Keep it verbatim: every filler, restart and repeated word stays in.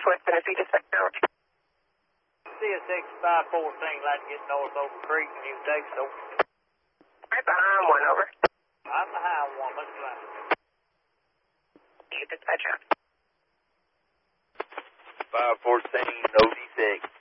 Northwest Tennessee Dispatch Tower. C S X five fourteen, like to get north over Creek and New Texas. Right behind one, over. I'm behind one, let's go. Dispatch out. five fourteen, O D six.